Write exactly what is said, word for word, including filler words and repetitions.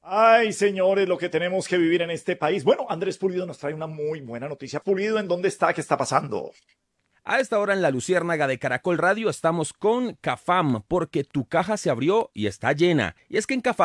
Ay, señores, lo que tenemos que vivir en este país. Bueno, Andrés Pulido nos trae una muy buena noticia. Pulido, ¿en dónde está? ¿Qué está pasando? A esta hora en la Luciérnaga de Caracol Radio estamos con Cafam, porque tu caja se abrió y está llena. Y es que en Cafam